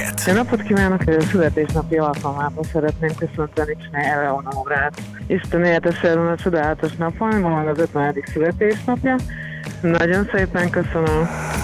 Etikett. Jó napot kívánok! A születésnapi alkalmában szeretném köszönteni Eleonorát. Isten éltesen a csodálatos napon, ma van az 50. születésnapja. Nagyon szépen köszönöm.